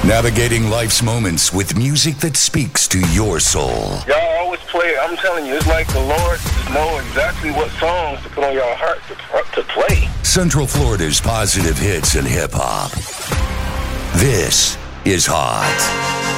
Navigating life's moments with music that speaks to your soul. Y'all always play it. I'm telling you, it's like the Lord just know exactly what songs to put on your heart to play. Central Florida's positive hits and hip-hop. This is Hot.